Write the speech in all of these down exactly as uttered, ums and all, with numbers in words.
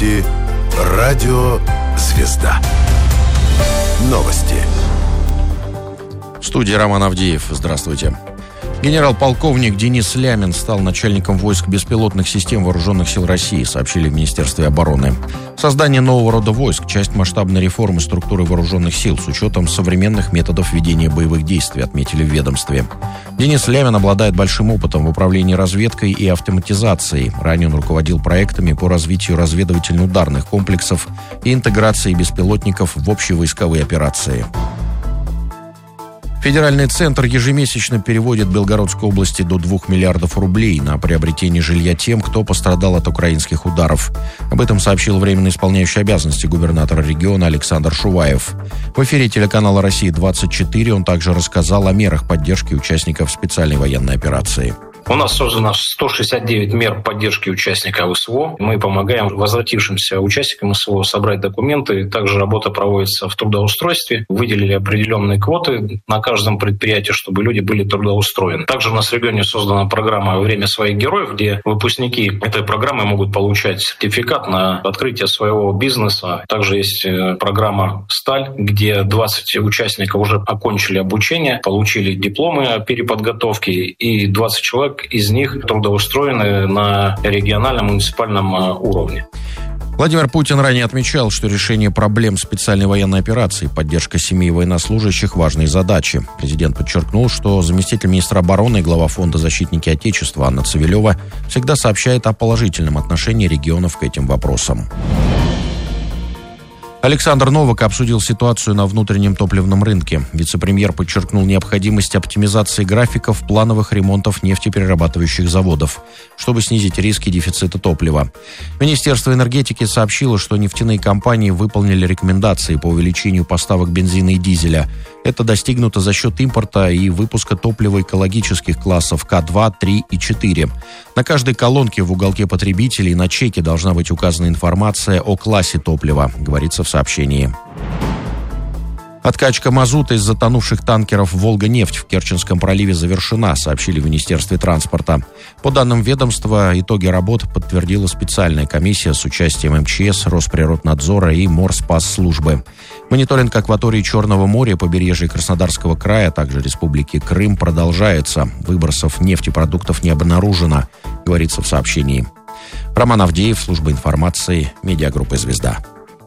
слушаете радио «Звезда». Новости. В студии Роман Авдеев. Здравствуйте. Генерал-полковник Денис Лямин стал начальником войск беспилотных систем Вооруженных сил России, сообщили в Министерстве обороны. Создание нового рода войск – часть масштабной реформы структуры вооруженных сил с учетом современных методов ведения боевых действий, отметили в ведомстве. Денис Лямин обладает большим опытом в управлении разведкой и автоматизацией. Ранее он руководил проектами по развитию разведывательно-ударных комплексов и интеграции беспилотников в общевойсковые операции. Федеральный центр ежемесячно переводит Белгородской области до двух миллиардов рублей на приобретение жилья тем, кто пострадал от украинских ударов. Об этом сообщил временно исполняющий обязанности губернатора региона Александр Шуваев. В эфире телеканала «Россия-двадцать четыре» он также рассказал о мерах поддержки участников специальной военной операции. У нас создано сто шестьдесят девять мер поддержки участников СВО. Мы помогаем возвратившимся участникам СВО собрать документы. Также работа проводится в трудоустройстве. Выделили определенные квоты на каждом предприятии, чтобы люди были трудоустроены. Также у нас в регионе создана программа «Время своих героев», где выпускники этой программы могут получать сертификат на открытие своего бизнеса. Также есть программа «Сталь», где двадцать участников уже окончили обучение, получили дипломы о переподготовке, и двадцать человек из них трудоустроены на региональном муниципальном уровне. Владимир Путин ранее отмечал, что решение проблем специальной военной операции, поддержка семей военнослужащих – важные задачи. Президент подчеркнул, что заместитель министра обороны и глава фонда «Защитники Отечества» Анна Цивилева всегда сообщает о положительном отношении регионов к этим вопросам. Александр Новак обсудил ситуацию на внутреннем топливном рынке. Вице-премьер подчеркнул необходимость оптимизации графиков плановых ремонтов нефтеперерабатывающих заводов, чтобы снизить риски дефицита топлива. Министерство энергетики сообщило, что нефтяные компании выполнили рекомендации по увеличению поставок бензина и дизеля. Это достигнуто за счет импорта и выпуска топлива экологических классов К два, три и четыре. На каждой колонке в уголке потребителей на чеке должна быть указана информация о классе топлива, говорится в сообщении. Откачка мазута из затонувших танкеров «Волга-нефть» в Керченском проливе завершена, сообщили в Министерстве транспорта. По данным ведомства, итоги работ подтвердила специальная комиссия с участием эм че эс, Росприроднадзора и Морспасслужбы. Мониторинг акватории Черного моря, побережья Краснодарского края, а также Республики Крым продолжается. Выбросов нефтепродуктов не обнаружено, говорится в сообщении. Роман Авдеев, служба информации, медиагруппа «Звезда».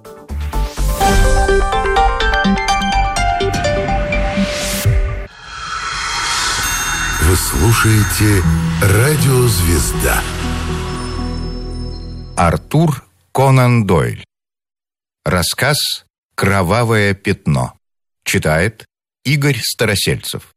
Вы слушаете радио «Звезда». Артур Конан Дойль. Рассказ «Кровавое пятно». Читает Игорь Старосельцев.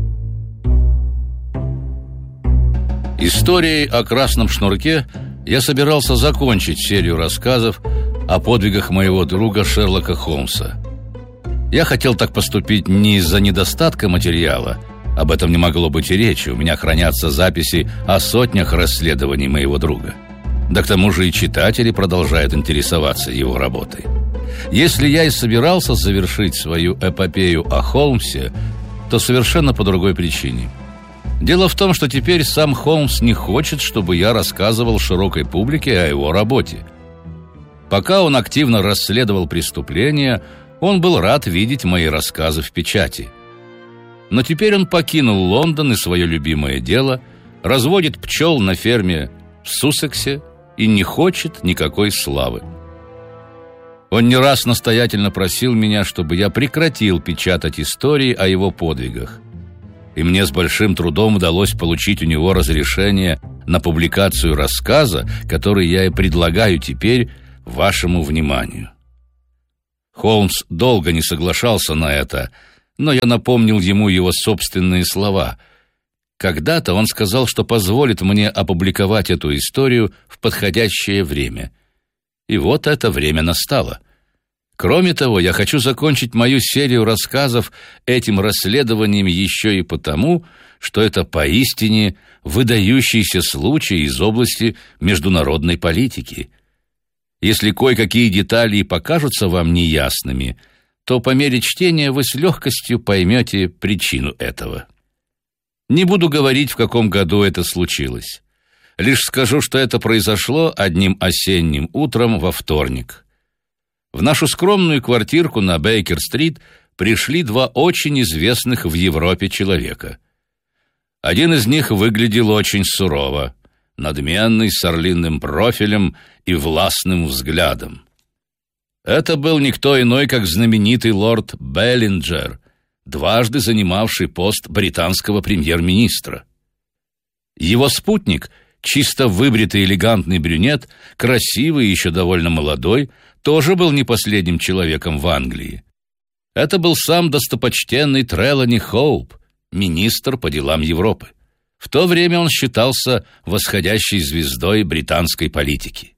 Историей о красном шнурке я собирался закончить серию рассказов о подвигах моего друга Шерлока Холмса. Я хотел так поступить не из-за недостатка материала. Об этом не могло быть и речи. У меня хранятся записи о сотнях расследований моего друга. Да к тому же и читатели продолжают интересоваться его работой. Если я и собирался завершить свою эпопею о Холмсе, то совершенно по другой причине. Дело в том, что теперь сам Холмс не хочет, чтобы я рассказывал широкой публике о его работе. Пока он активно расследовал преступления, он был рад видеть мои рассказы в печати. Но теперь он покинул Лондон и свое любимое дело, разводит пчел на ферме в Суссексе и не хочет никакой славы. Он не раз настоятельно просил меня, чтобы я прекратил печатать истории о его подвигах. И мне с большим трудом удалось получить у него разрешение на публикацию рассказа, который я и предлагаю теперь вашему вниманию. Холмс долго не соглашался на это, но я напомнил ему его собственные слова. Когда-то он сказал, что позволит мне опубликовать эту историю в подходящее время. И вот это время настало. Кроме того, я хочу закончить мою серию рассказов этим расследованием еще и потому, что это поистине выдающийся случай из области международной политики. Если кое-какие детали покажутся вам неясными, то по мере чтения вы с легкостью поймете причину этого. Не буду говорить, в каком году это случилось. Лишь скажу, что это произошло одним осенним утром во вторник. В нашу скромную квартирку на Бейкер-стрит пришли два очень известных в Европе человека. Один из них выглядел очень сурово, надменный, с орлиным профилем и властным взглядом. Это был никто иной, как знаменитый лорд Беллинджер, дважды занимавший пост британского премьер-министра. Его спутник, чисто выбритый элегантный брюнет, красивый и еще довольно молодой, тоже был не последним человеком в Англии. Это был сам достопочтенный Трелани Хоуп, министр по делам Европы. В то время он считался восходящей звездой британской политики.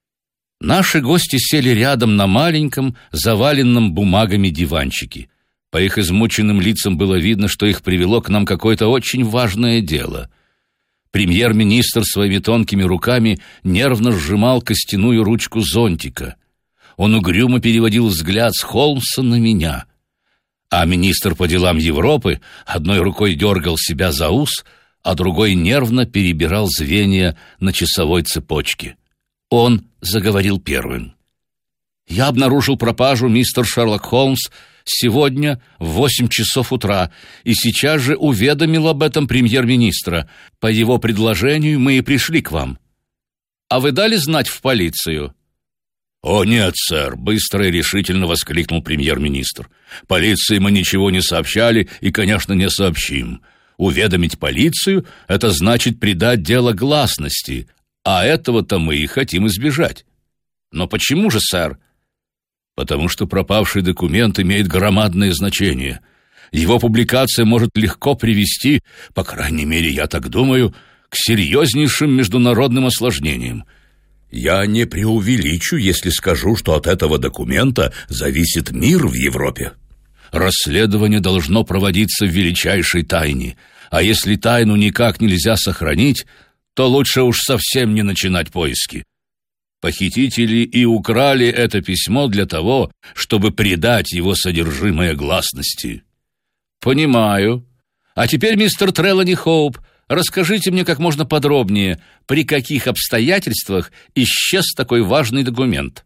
Наши гости сели рядом на маленьком, заваленном бумагами диванчике. По их измученным лицам было видно, что их привело к нам какое-то очень важное дело. Премьер-министр своими тонкими руками нервно сжимал костяную ручку зонтика. Он угрюмо переводил взгляд с Холмса на меня. А министр по делам Европы одной рукой дергал себя за ус, а другой нервно перебирал звенья на часовой цепочке. Он заговорил первым. «Я обнаружил пропажу, мистер Шерлок Холмс, сегодня в восемь часов утра, и сейчас же уведомил об этом премьер-министра. По его предложению мы и пришли к вам. А вы дали знать в полицию?» «О, нет, сэр!» — быстро и решительно воскликнул премьер-министр. «Полиции мы ничего не сообщали и, конечно, не сообщим. Уведомить полицию — это значит придать дело гласности, а этого-то мы и хотим избежать». «Но почему же, сэр?» «Потому что пропавший документ имеет громадное значение. Его публикация может легко привести, по крайней мере, я так думаю, к серьезнейшим международным осложнениям. Я не преувеличу, если скажу, что от этого документа зависит мир в Европе. Расследование должно проводиться в величайшей тайне, а если тайну никак нельзя сохранить, то лучше уж совсем не начинать поиски. Похитители и украли это письмо для того, чтобы придать его содержимое гласности». «Понимаю. А теперь, мистер Трелани Хоуп, расскажите мне как можно подробнее, при каких обстоятельствах исчез такой важный документ».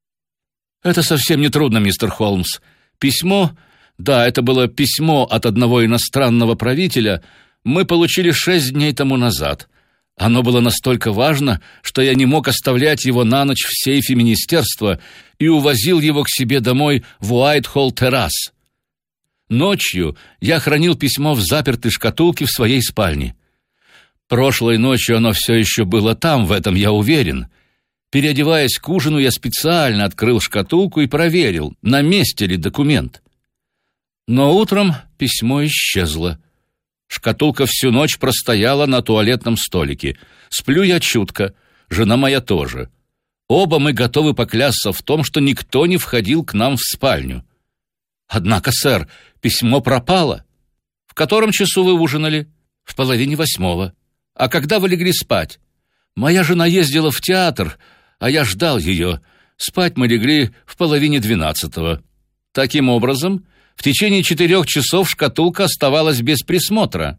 «Это совсем не трудно, мистер Холмс. Письмо, да, это было письмо от одного иностранного правителя, мы получили шесть дней тому назад. Оно было настолько важно, что я не мог оставлять его на ночь в сейфе министерства и увозил его к себе домой в Уайтхолл-террас. Ночью я хранил письмо в запертой шкатулке в своей спальне. Прошлой ночью оно все еще было там, в этом я уверен. Переодеваясь к ужину, я специально открыл шкатулку и проверил, на месте ли документ. Но утром письмо исчезло. Шкатулка всю ночь простояла на туалетном столике. Сплю я чутко, жена моя тоже. Оба мы готовы поклясться в том, что никто не входил к нам в спальню. Однако, сэр, письмо пропало. В котором часу вы ужинали? В половине восьмого. А когда вы легли спать? Моя жена ездила в театр, а я ждал ее. Спать мы легли в половине двенадцатого. Таким образом, в течение четырех часов шкатулка оставалась без присмотра.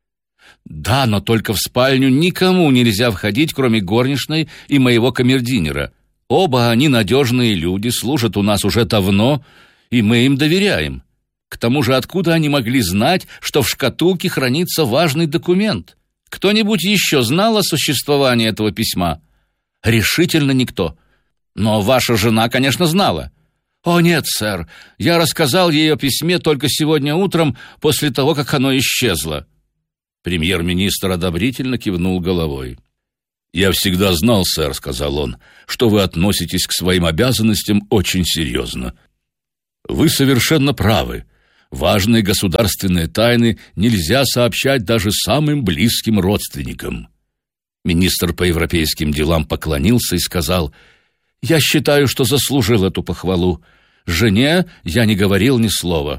Да, но только в спальню никому нельзя входить, кроме горничной и моего камердинера. Оба они надежные люди, служат у нас уже давно, и мы им доверяем. К тому же, откуда они могли знать, что в шкатулке хранится важный документ? Кто-нибудь еще знал о существовании этого письма? Решительно никто. Но ваша жена, конечно, знала. «О, нет, сэр, я рассказал ей о письме только сегодня утром, после того, как оно исчезло». Премьер-министр одобрительно кивнул головой. «Я всегда знал, сэр, — сказал он, — что вы относитесь к своим обязанностям очень серьезно. Вы совершенно правы. Важные государственные тайны нельзя сообщать даже самым близким родственникам». Министр по европейским делам поклонился и сказал: «Я считаю, что заслужил эту похвалу. Жене я не говорил ни слова».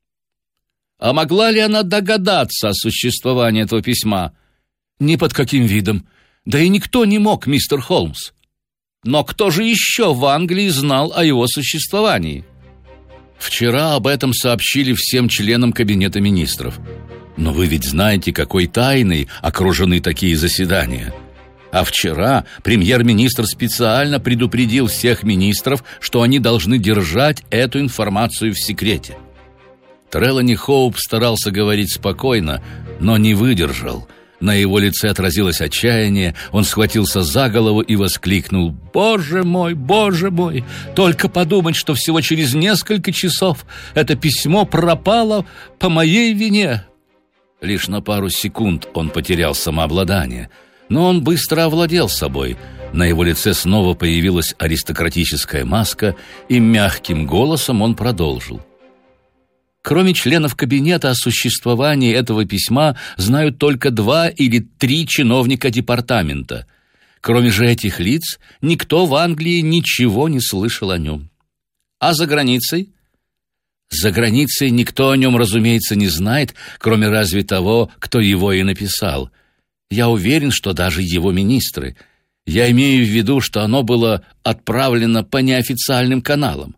«А могла ли она догадаться о существовании этого письма?» «Ни под каким видом. Да и никто не мог, мистер Холмс». «Но кто же еще в Англии знал о его существовании?» «Вчера об этом сообщили всем членам кабинета министров. Но вы ведь знаете, какой тайной окружены такие заседания. А вчера премьер-министр специально предупредил всех министров, что они должны держать эту информацию в секрете. Трелани Хоуп старался говорить спокойно, но не выдержал. На его лице отразилось отчаяние, он схватился за голову и воскликнул: «Боже мой, боже мой! Только подумать, что всего через несколько часов это письмо пропало по моей вине!» Лишь на пару секунд он потерял самообладание, но он быстро овладел собой. На его лице снова появилась аристократическая маска, и мягким голосом он продолжил: «Кроме членов кабинета, о существовании этого письма знают только два или три чиновника департамента. Кроме же этих лиц, никто в Англии ничего не слышал о нем. А за границей? За границей никто о нем, разумеется, не знает, кроме разве того, кто его и написал. Я уверен, что даже его министры. Я имею в виду, что оно было отправлено по неофициальным каналам».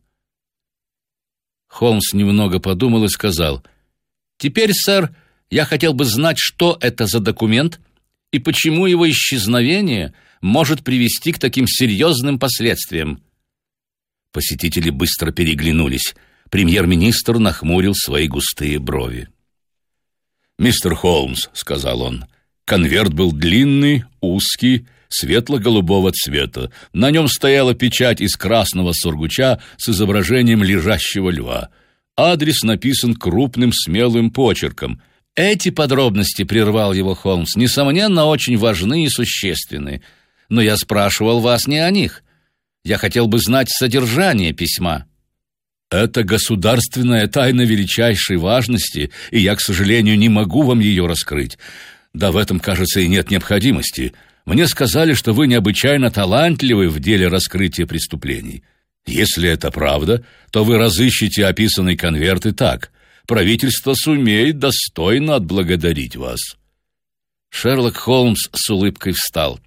Холмс немного подумал и сказал: «Теперь, сэр, я хотел бы знать, что это за документ и почему его исчезновение может привести к таким серьезным последствиям». Посетители быстро переглянулись. Премьер-министр нахмурил свои густые брови. «Мистер Холмс», — сказал он, — «конверт был длинный, узкий, светло-голубого цвета. На нем стояла печать из красного сургуча с изображением лежащего льва. Адрес написан крупным смелым почерком. Эти подробности, прервал его Холмс, несомненно, очень важны и существенны. Но я спрашивал вас не о них. Я хотел бы знать содержание письма». «Это государственная тайна величайшей важности, и я, к сожалению, не могу вам ее раскрыть. Да в этом, кажется, и нет необходимости. Мне сказали, что вы необычайно талантливы в деле раскрытия преступлений. Если это правда, то вы разыщете описанный конверт и так. Правительство сумеет достойно отблагодарить вас». Шерлок Холмс с улыбкой встал.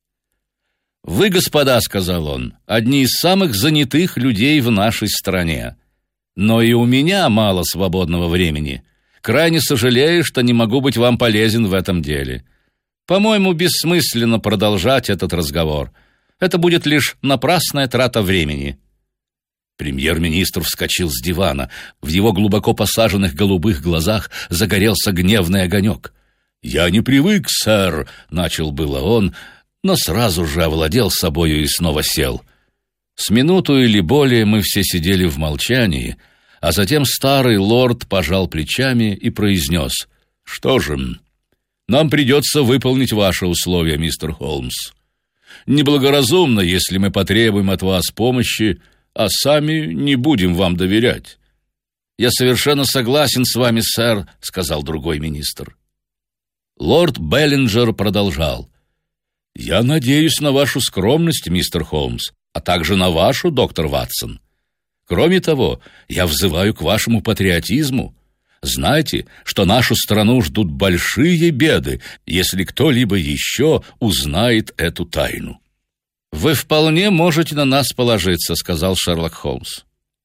«Вы, господа, — сказал он, — одни из самых занятых людей в нашей стране. Но и у меня мало свободного времени. Крайне сожалею, что не могу быть вам полезен в этом деле. По-моему, бессмысленно продолжать этот разговор. Это будет лишь напрасная трата времени». Премьер-министр вскочил с дивана. В его глубоко посаженных голубых глазах загорелся гневный огонек. «Я не привык, сэр», — начал было он, но сразу же овладел собою и снова сел. С минуту или более мы все сидели в молчании, а затем старый лорд пожал плечами и произнес: «Что же, нам придется выполнить ваши условия, мистер Холмс. Неблагоразумно, если мы потребуем от вас помощи, а сами не будем вам доверять». «Я совершенно согласен с вами, сэр», — сказал другой министр. Лорд Беллинджер продолжал: «Я надеюсь на вашу скромность, мистер Холмс, а также на вашу, доктор Ватсон. Кроме того, я взываю к вашему патриотизму. Знайте, что нашу страну ждут большие беды, если кто-либо еще узнает эту тайну». «Вы вполне можете на нас положиться», — сказал Шерлок Холмс.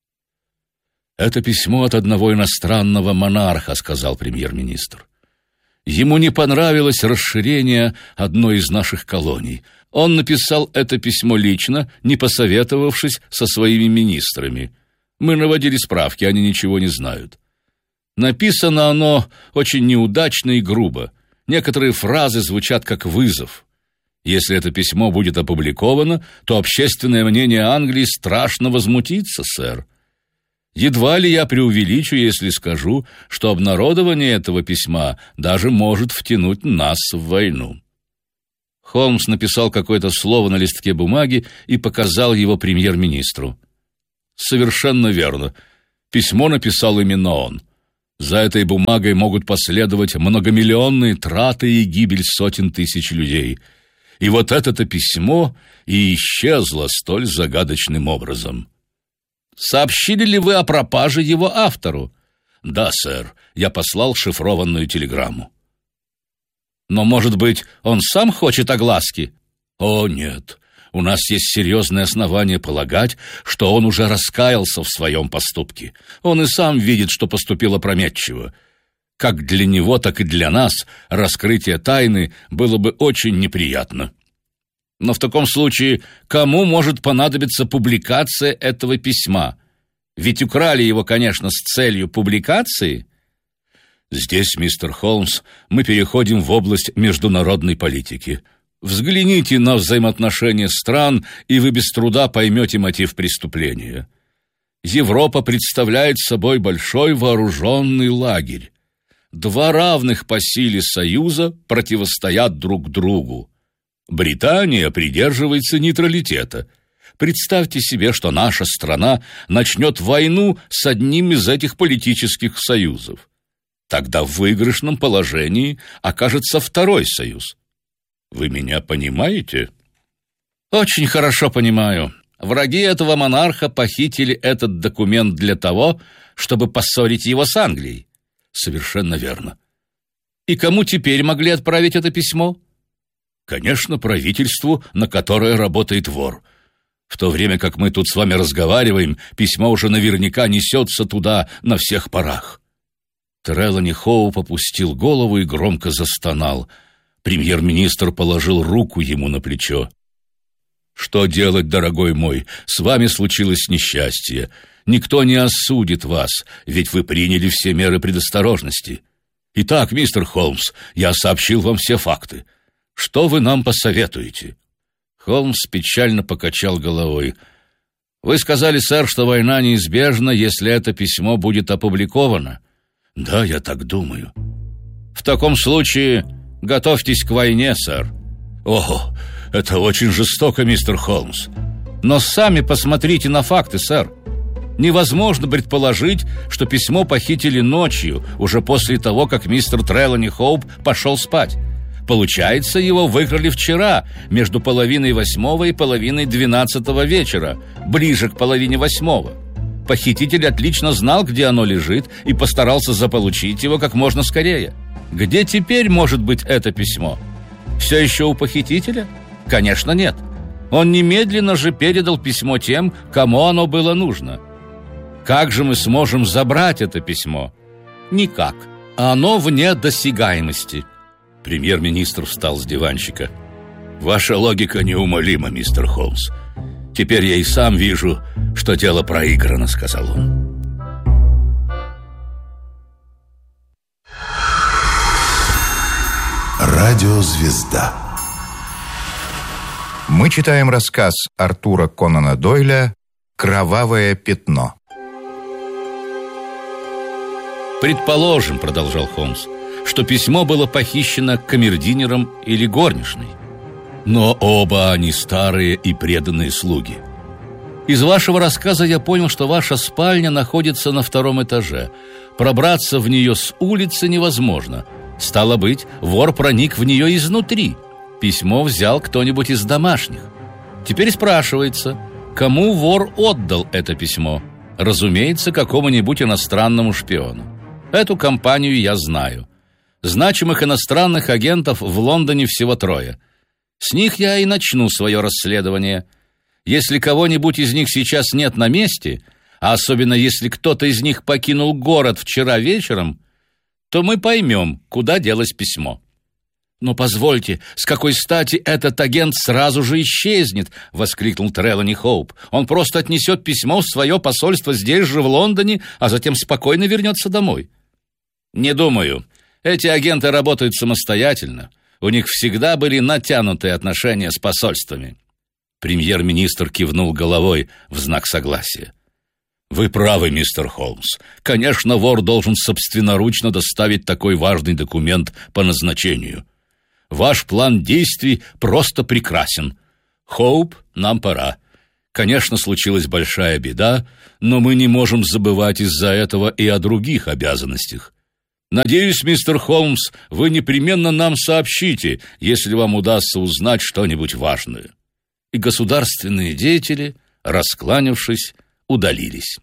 «Это письмо от одного иностранного монарха», — сказал премьер-министр. «Ему не понравилось расширение одной из наших колоний. Он написал это письмо лично, не посоветовавшись со своими министрами. Мы наводили справки, они ничего не знают. Написано оно очень неудачно и грубо. Некоторые фразы звучат как вызов. Если это письмо будет опубликовано, то общественное мнение Англии страшно возмутится, сэр. Едва ли я преувеличу, если скажу, что обнародование этого письма даже может втянуть нас в войну». Холмс написал какое-то слово на листке бумаги и показал его премьер-министру. «Совершенно верно. Письмо написал именно он. За этой бумагой могут последовать многомиллионные траты и гибель сотен тысяч людей. И вот это-то письмо и исчезло столь загадочным образом». «Сообщили ли вы о пропаже его автору?» «Да, сэр. Я послал шифрованную телеграмму». «Но, может быть, он сам хочет огласки?» «О, нет. У нас есть серьезные основания полагать, что он уже раскаялся в своем поступке. Он и сам видит, что поступил опрометчиво. Как для него, так и для нас раскрытие тайны было бы очень неприятно». Но в таком случае кому может понадобиться публикация этого письма? Ведь украли его, конечно, с целью публикации. Здесь, мистер Холмс, мы переходим в область международной политики. Взгляните на взаимоотношения стран, и вы без труда поймете мотив преступления. Европа представляет собой большой вооруженный лагерь. Два равных по силе союза противостоят друг другу. Британия придерживается нейтралитета. Представьте себе, что наша страна начнет войну с одним из этих политических союзов. Тогда в выигрышном положении окажется второй союз. Вы меня понимаете? Очень хорошо понимаю. Враги этого монарха похитили этот документ для того, чтобы поссорить его с Англией. Совершенно верно. И кому теперь могли отправить это письмо? Конечно, правительству, на которое работает вор. В то время как мы тут с вами разговариваем, письмо уже наверняка несется туда на всех парах. Трелани Хоуп опустил голову и громко застонал. Премьер-министр положил руку ему на плечо. «Что делать, дорогой мой? С вами случилось несчастье. Никто не осудит вас, ведь вы приняли все меры предосторожности. Итак, мистер Холмс, я сообщил вам все факты. Что вы нам посоветуете?» Холмс печально покачал головой. «Вы сказали, сэр, что война неизбежна, если это письмо будет опубликовано». «Да, я так думаю». «В таком случае готовьтесь к войне, сэр». «О, это очень жестоко, мистер Холмс». «Но сами посмотрите на факты, сэр. Невозможно предположить, что письмо похитили ночью, уже после того, как мистер Трелани Хоуп пошел спать. Получается, его выкрали вчера, между половиной восьмого и половиной двенадцатого вечера, ближе к половине восьмого. Похититель отлично знал, где оно лежит, и постарался заполучить его как можно скорее. Где теперь может быть это письмо? Все еще у похитителя? Конечно, нет. Он немедленно же передал письмо тем, кому оно было нужно. Как же мы сможем забрать это письмо? Никак. Оно вне досягаемости». Премьер-министр встал с диванчика. «Ваша логика неумолима, мистер Холмс. Теперь я и сам вижу, что дело проиграно», — сказал он. Радиозвезда. Мы читаем рассказ Артура Конана Дойля «Кровавое пятно». «Предположим, — продолжал Холмс, — что письмо было похищено камердинером или горничной. Но оба они старые и преданные слуги. Из вашего рассказа я понял, что ваша спальня находится на втором этаже. Пробраться в нее с улицы невозможно. Стало быть, вор проник в нее изнутри. Письмо взял кто-нибудь из домашних. Теперь спрашивается, кому вор отдал это письмо? Разумеется, какому-нибудь иностранному шпиону. Эту компанию я знаю. Значимых иностранных агентов в Лондоне всего трое. С них я и начну свое расследование. Если кого-нибудь из них сейчас нет на месте, а особенно если кто-то из них покинул город вчера вечером, то мы поймем, куда делось письмо». «Но позвольте, с какой стати этот агент сразу же исчезнет?» — воскликнул Трелани Хоуп. «Он просто отнесет письмо в свое посольство здесь же, в Лондоне, а затем спокойно вернется домой». «Не думаю. Эти агенты работают самостоятельно. У них всегда были натянутые отношения с посольствами». Премьер-министр кивнул головой в знак согласия. «Вы правы, мистер Холмс. Конечно, вор должен собственноручно доставить такой важный документ по назначению. Ваш план действий просто прекрасен. Хоуп, нам пора. Конечно, случилась большая беда, но мы не можем забывать из-за этого и о других обязанностях. Надеюсь, мистер Холмс, вы непременно нам сообщите, если вам удастся узнать что-нибудь важное». И государственные деятели, раскланявшись, удалились.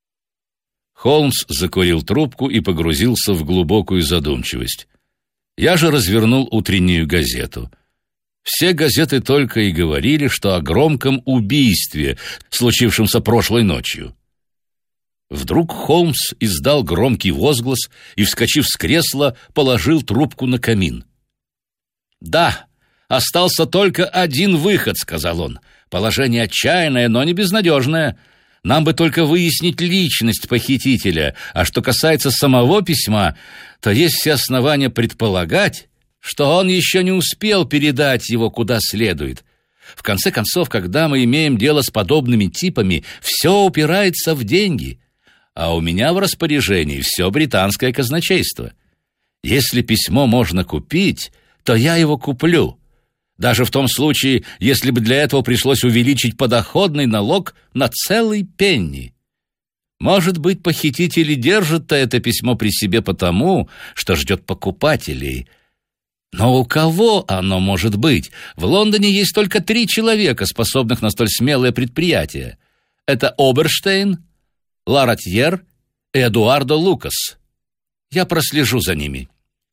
Холмс закурил трубку и погрузился в глубокую задумчивость. Я же развернул утреннюю газету. Все газеты только и говорили, что о громком убийстве, случившемся прошлой ночью. Вдруг Холмс издал громкий возглас и, вскочив с кресла, положил трубку на камин. «Да, «Остался только один выход», — сказал он. «Положение отчаянное, но не безнадежное. Нам бы только выяснить личность похитителя, а что касается самого письма, то есть все основания предполагать, что он еще не успел передать его куда следует. В конце концов, когда мы имеем дело с подобными типами, все упирается в деньги, а у меня в распоряжении все британское казначейство. Если письмо можно купить, то я его куплю. Даже в том случае, если бы для этого пришлось увеличить подоходный налог на целый пенни. Может быть, похититель и держит-то это письмо при себе потому, что ждет покупателей. Но у кого оно может быть? В Лондоне есть только три человека, способных на столь смелое предприятие. Это Оберштейн, Ларатьер и Эдуардо Лукас. Я прослежу за ними».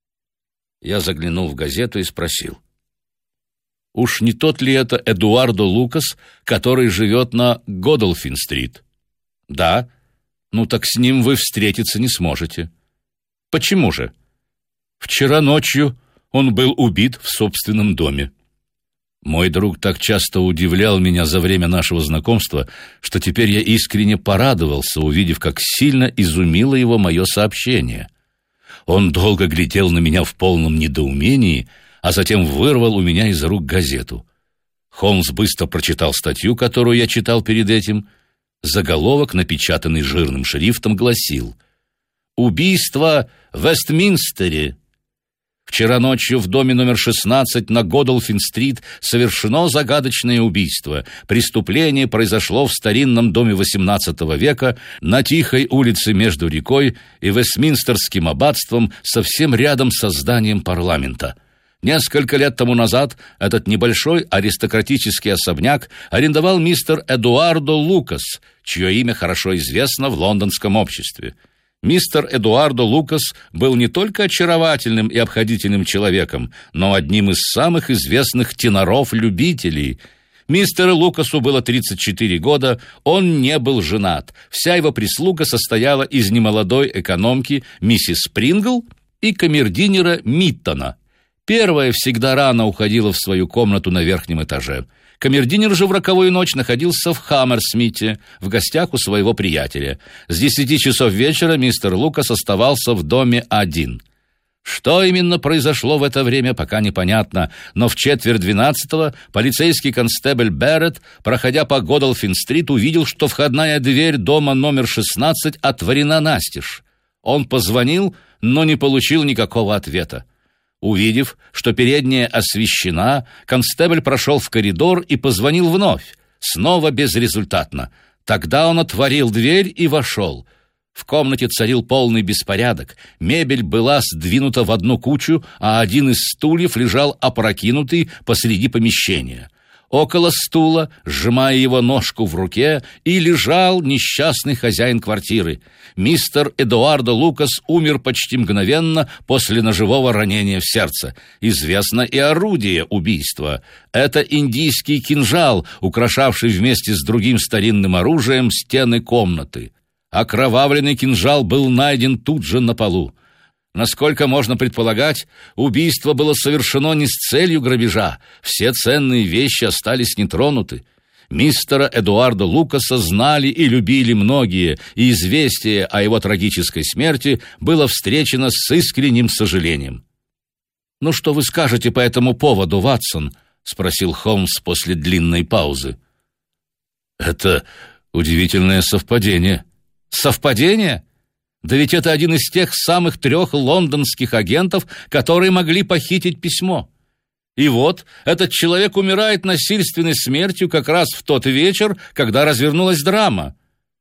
Я заглянул в газету и спросил: «Уж не тот ли это Эдуардо Лукас, который живет на Годолфин-стрит?» «Да». «Ну так с ним вы встретиться не сможете». «Почему же?» «Вчера ночью он был убит в собственном доме». Мой друг так часто удивлял меня за время нашего знакомства, что теперь я искренне порадовался, увидев, как сильно изумило его мое сообщение. Он долго глядел на меня в полном недоумении, а затем вырвал у меня из рук газету. Холмс быстро прочитал статью, которую я читал перед этим. Заголовок, напечатанный жирным шрифтом, гласил: «Убийство в Вестминстере. Вчера ночью в доме номер шестнадцать на Годолфин-стрит совершено загадочное убийство. Преступление произошло в старинном доме восемнадцатого века на тихой улице между рекой и Вестминстерским аббатством, совсем рядом со зданием парламента. Несколько лет тому назад этот небольшой аристократический особняк арендовал мистер Эдуардо Лукас, чье имя хорошо известно в лондонском обществе. Мистер Эдуардо Лукас был не только очаровательным и обходительным человеком, но одним из самых известных теноров-любителей. Мистеру Лукасу было тридцать четыре года, он не был женат. Вся его прислуга состояла из немолодой экономки миссис Спрингл и камердинера Миттона. Первая всегда рано уходила в свою комнату на верхнем этаже. Камердинер же в роковую ночь находился в Хаммерсмите, в гостях у своего приятеля. С десяти часов вечера мистер Лукас оставался в доме один. Что именно произошло в это время, пока непонятно, но в четверть двенадцатого полицейский констебль Берретт, проходя по Годолфин-стрит, увидел, что входная дверь дома номер шестнадцать отворена настежь. Он позвонил, но не получил никакого ответа. Увидев, что передняя освещена, констебль прошел в коридор и позвонил вновь, снова безрезультатно. Тогда он отворил дверь и вошел. В комнате царил полный беспорядок. Мебель была сдвинута в одну кучу, а один из стульев лежал опрокинутый посреди помещения. Около стула, сжимая его ножку в руке, и лежал несчастный хозяин квартиры. Мистер Эдуардо Лукас умер почти мгновенно после ножевого ранения в сердце. Известно и орудие убийства. Это индийский кинжал, украшавший вместе с другим старинным оружием стены комнаты. Окровавленный кинжал был найден тут же на полу. Насколько можно предполагать, убийство было совершено не с целью грабежа. Все ценные вещи остались нетронуты. Мистера Эдуардо Лукаса знали и любили многие, и известие о его трагической смерти было встречено с искренним сожалением. «Ну что вы скажете по этому поводу, Ватсон?» — спросил Холмс после длинной паузы. «Это удивительное совпадение». «Совпадение? Да ведь это один из тех самых трех лондонских агентов, которые могли похитить письмо. И вот этот человек умирает насильственной смертью как раз в тот вечер, когда развернулась драма.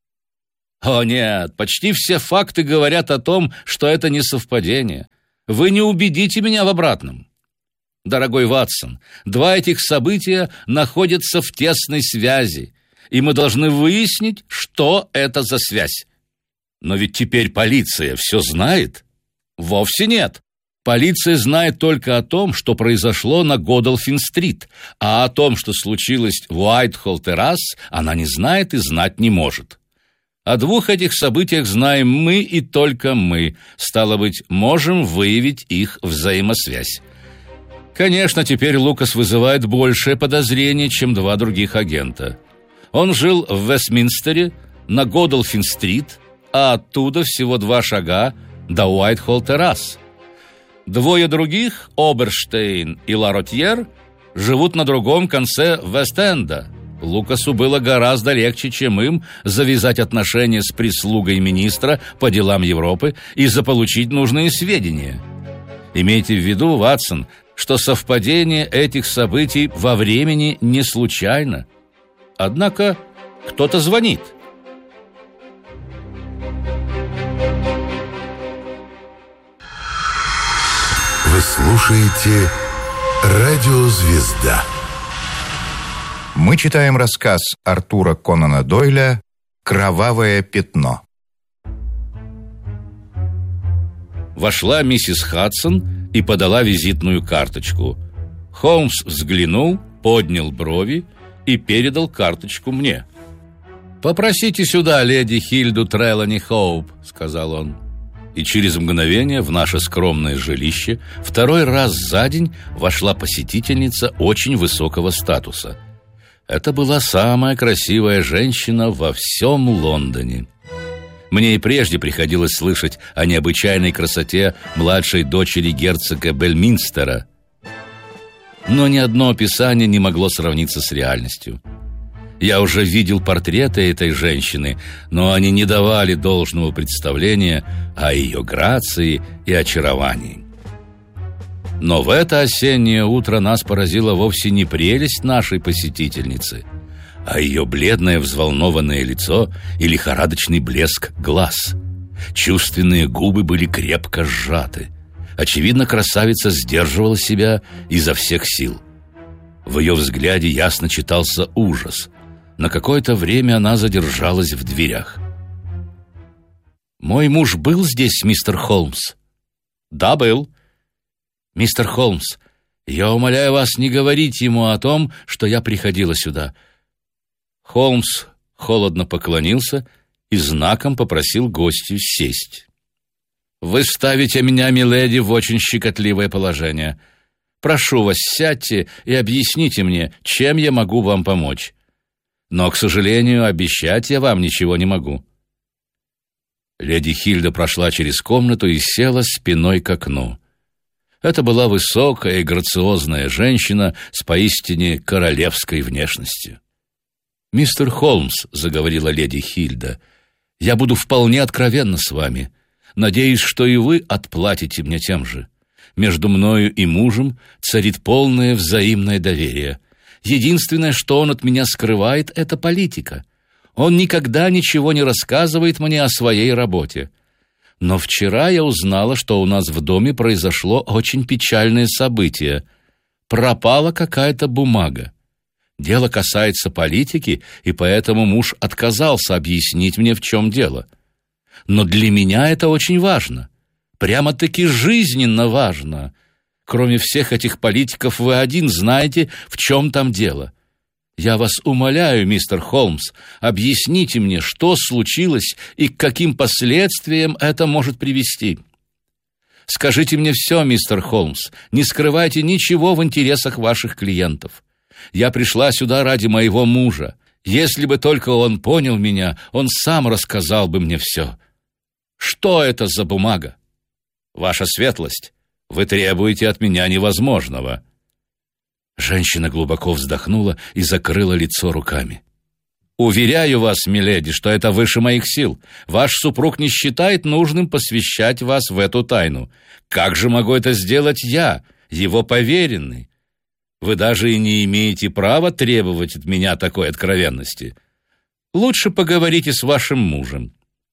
О нет, почти все факты говорят о том, что это не совпадение. Вы не убедите меня в обратном. Дорогой Ватсон, два этих события находятся в тесной связи, и мы должны выяснить, что это за связь. Но ведь теперь полиция все знает? Вовсе нет. Полиция знает только о том, что произошло на Годолфин-стрит, а о том, что случилось в Уайтхолл-террас, она не знает и знать не может. О двух этих событиях знаем мы и только мы, стало быть, можем выявить их взаимосвязь. Конечно, теперь Лукас вызывает большее подозрение, чем два других агента. Он жил в Вестминстере, на Годолфин-стрит, а оттуда всего два шага до Уайтхолл-террас. Двое других, Оберштейн и Ларотьер, живут на другом конце Вест-Энда. Лукасу было гораздо легче, чем им, завязать отношения с прислугой министра по делам Европы и заполучить нужные сведения. Имейте в виду, Ватсон, что совпадение этих событий во времени не случайно. Однако кто-то звонит. Вы слушаете «Радио Звезда». Мы читаем рассказ Артура Конана Дойля «Кровавое пятно». Вошла миссис Хадсон и подала визитную карточку. Холмс взглянул, поднял брови и передал карточку мне. «Попросите сюда леди Хильду Трелани Хоуп», — сказал он. И через мгновение в наше скромное жилище второй раз за день вошла посетительница очень высокого статуса. Это была самая красивая женщина во всем Лондоне. Мне и прежде приходилось слышать о необычайной красоте младшей дочери герцога Бельминстера. Но ни одно описание не могло сравниться с реальностью. Я уже видел портреты этой женщины, но они не давали должного представления о ее грации и очаровании. Но в это осеннее утро нас поразила вовсе не прелесть нашей посетительницы, а ее бледное взволнованное лицо и лихорадочный блеск глаз. Чувственные губы были крепко сжаты. Очевидно, красавица сдерживала себя изо всех сил. В ее взгляде ясно читался ужас. На какое-то время она задержалась в дверях. «Мой муж был здесь, мистер Холмс?» «Да, был». «Мистер Холмс, я умоляю вас не говорить ему о том, что я приходила сюда». Холмс холодно поклонился и знаком попросил гостью сесть. «Вы ставите меня, миледи, в очень щекотливое положение. Прошу вас, сядьте и объясните мне, чем я могу вам помочь. Но, к сожалению, обещать я вам ничего не могу». Леди Хильда прошла через комнату и села спиной к окну. Это была высокая и грациозная женщина с поистине королевской внешностью. «Мистер Холмс», — заговорила леди Хильда, — «я буду вполне откровенна с вами. Надеюсь, что и вы отплатите мне тем же. Между мною и мужем царит полное взаимное доверие. Единственное, что он от меня скрывает, это политика. Он никогда ничего не рассказывает мне о своей работе. Но вчера я узнала, что у нас в доме произошло очень печальное событие. Пропала какая-то бумага. Дело касается политики, и поэтому муж отказался объяснить мне, в чем дело. Но для меня это очень важно. Прямо-таки жизненно важно. Кроме всех этих политиков, вы один знаете, в чем там дело. Я вас умоляю, мистер Холмс, объясните мне, что случилось и к каким последствиям это может привести. Скажите мне все, мистер Холмс, не скрывайте ничего в интересах ваших клиентов. Я пришла сюда ради моего мужа. Если бы только он понял меня, он сам рассказал бы мне все. Что это за бумага? Ваша светлость, вы требуете от меня невозможного». Женщина глубоко вздохнула и закрыла лицо руками. «Уверяю вас, миледи, что это выше моих сил. Ваш супруг не считает нужным посвящать вас в эту тайну. Как же могу это сделать я, его поверенный? Вы даже и не имеете права требовать от меня такой откровенности. Лучше поговорите с вашим мужем».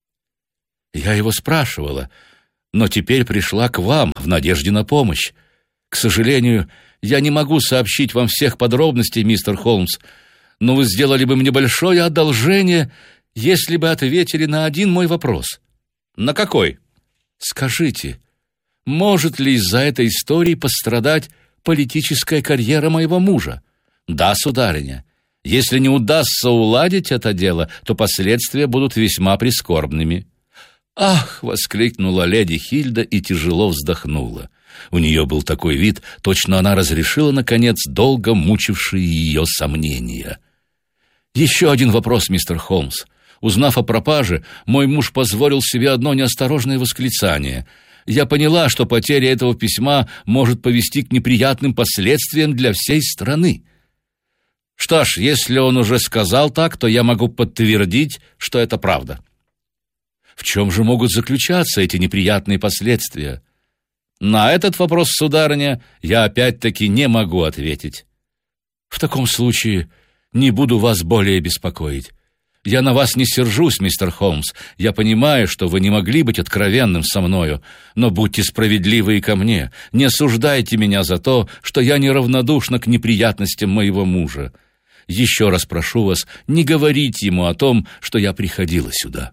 Я его спрашивала, но теперь пришла к вам в надежде на помощь. К сожалению, я не могу сообщить вам всех подробностей, мистер Холмс, но вы сделали бы мне большое одолжение, если бы ответили на один мой вопрос. На какой? Скажите, может ли из-за этой истории пострадать политическая карьера моего мужа? Да, сударыня. Если не удастся уладить это дело, то последствия будут весьма прискорбными. «Ах!» — воскликнула леди Хильда и тяжело вздохнула. У нее был такой вид, точно она разрешила, наконец, долго мучившие ее сомнения. «Еще один вопрос, мистер Холмс. Узнав о пропаже, мой муж позволил себе одно неосторожное восклицание. Я поняла, что потеря этого письма может повести к неприятным последствиям для всей страны. Что ж, если он уже сказал так, то я могу подтвердить, что это правда. В чем же могут заключаться эти неприятные последствия? На этот вопрос, сударыня, я опять-таки не могу ответить. В таком случае не буду вас более беспокоить. Я на вас не сержусь, мистер Холмс. Я понимаю, что вы не могли быть откровенным со мною, но будьте справедливы и ко мне. Не осуждайте меня за то, что я неравнодушна к неприятностям моего мужа. Еще раз прошу вас, не говорите ему о том, что я приходила сюда».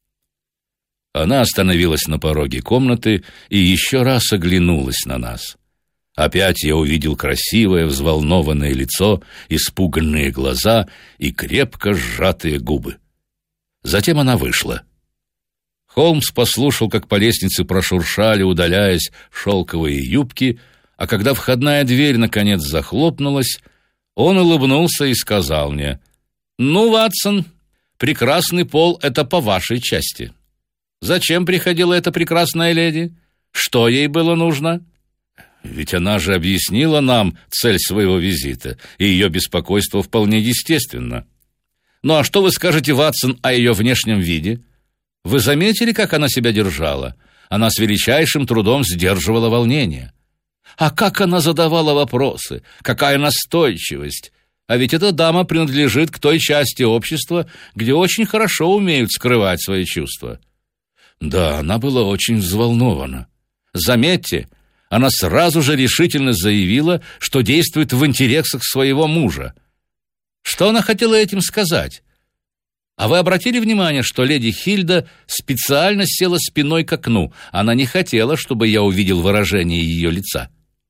Она остановилась на пороге комнаты и еще раз оглянулась на нас. Опять я увидел красивое, взволнованное лицо, испуганные глаза и крепко сжатые губы. Затем она вышла. Холмс послушал, как по лестнице прошуршали, удаляясь, шелковые юбки, а когда входная дверь наконец захлопнулась, он улыбнулся и сказал мне: «Ну, Ватсон, прекрасный пол — это по вашей части. Зачем приходила эта прекрасная леди? Что ей было нужно? Ведь она же объяснила нам цель своего визита, и ее беспокойство вполне естественно. Ну а что вы скажете, Ватсон, о ее внешнем виде? Вы заметили, как она себя держала? Она с величайшим трудом сдерживала волнение. А как она задавала вопросы? Какая настойчивость! А ведь эта дама принадлежит к той части общества, где очень хорошо умеют скрывать свои чувства». Да, она была очень взволнована. Заметьте, она сразу же решительно заявила, что действует в интересах своего мужа. Что она хотела этим сказать? А вы обратили внимание, что леди Хильда специально села спиной к окну? Она не хотела, чтобы я увидел выражение ее лица.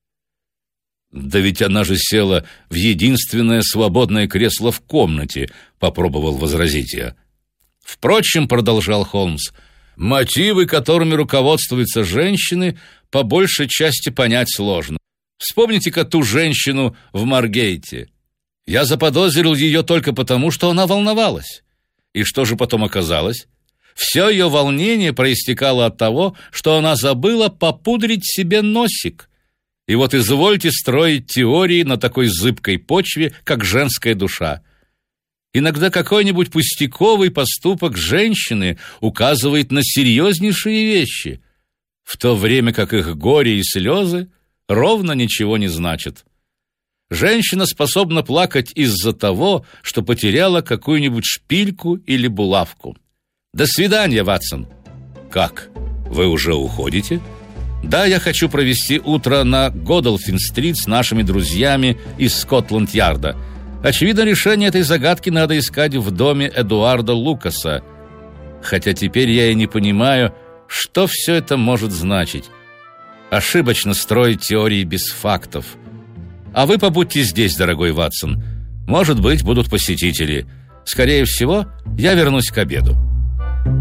Да ведь она же села в единственное свободное кресло в комнате, попробовал возразить я. Впрочем, продолжал Холмс, мотивы, которыми руководствуются женщины, по большей части понять сложно. Вспомните-ка ту женщину в Маргейте. Я заподозрил ее только потому, что она волновалась. И что же потом оказалось? Все ее волнение проистекало от того, что она забыла попудрить себе носик. И вот извольте строить теории на такой зыбкой почве, как женская душа. Иногда какой-нибудь пустяковый поступок женщины указывает на серьезнейшие вещи, в то время как их горе и слезы ровно ничего не значат. Женщина способна плакать из-за того, что потеряла какую-нибудь шпильку или булавку. До свидания, Ватсон. Как? Вы уже уходите? Да, я хочу провести утро на Годолфин-стрит с нашими друзьями из Скотланд-Ярда. Очевидно, решение этой загадки надо искать в доме Эдуарда Лукаса. Хотя теперь я и не понимаю, что все это может значить. Ошибочно строить теории без фактов. А вы побудьте здесь, дорогой Ватсон. Может быть, будут посетители. Скорее всего, я вернусь к обеду.